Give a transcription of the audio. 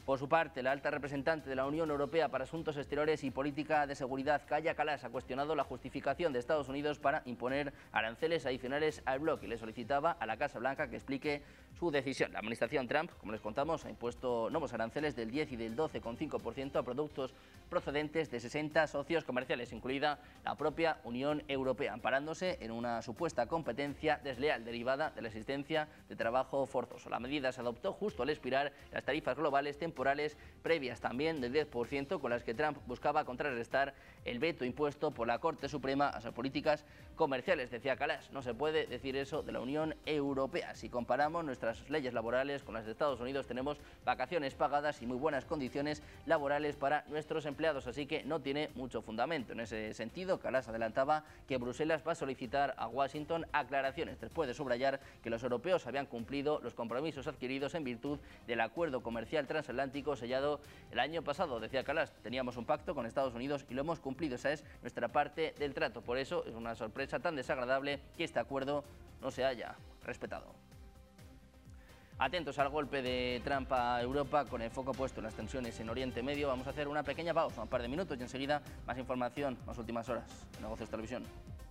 Por su parte, la alta representante de la Unión Europea para Asuntos Exteriores y Política de Seguridad, Kaja Kallas, ha cuestionado la justificación de Estados Unidos para imponer aranceles adicionales al bloque y le solicitaba a la Casa Blanca que explique su decisión. La administración Trump, como les contamos, ha impuesto nuevos aranceles del 10 y del 12,5% a productos procedentes de 60 socios comerciales, incluida la propia Unión Europea, amparándose en una supuesta competencia desleal derivada de la existencia de trabajo forzoso. La medida se adoptó justo al expirar las tarifas globales temporales previas también del 10%, con las que Trump buscaba contrarrestar el veto impuesto por la Corte Suprema a sus políticas comerciales. Decía Kallas, no se puede decir eso de la Unión Europea. Si comparamos nuestras leyes laborales con las de Estados Unidos, tenemos vacaciones pagadas y muy buenas condiciones laborales para nuestros empleados, así que no tiene mucho fundamento. En ese sentido, Kallas adelantaba que Bruselas va a solicitar a Washington aclaraciones, después de subrayar que los europeos habían cumplido los compromisos adquiridos en virtud del acuerdo comercial transatlántico sellado el año pasado. Decía Kallas, teníamos un pacto con Estados Unidos y lo hemos cumplido, esa es nuestra parte del trato. Por eso es una sorpresa tan desagradable que este acuerdo no se haya respetado. Atentos al golpe de Trump a Europa, con el foco puesto en las tensiones en Oriente Medio. Vamos a hacer una pequeña pausa, un par de minutos, y enseguida más información, más últimas horas. Negocios Televisión.